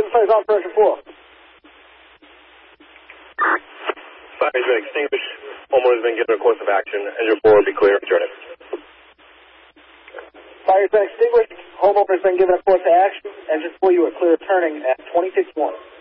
Fires on pressure 4. Fire has been extinguished. Homeowner has been given a course of action. Engine 4 will be clear. Return it. Fire has been extinguished. Homeowner has been given a course of action. Engine 4, you are clear turning at 26-1.